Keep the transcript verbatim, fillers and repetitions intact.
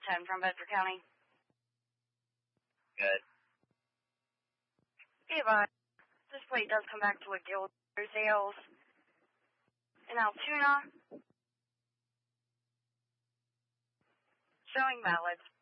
ten from Bedford County. Good. Hey, bud. This plate does come back to a Guild sales in Altoona. Showing valid.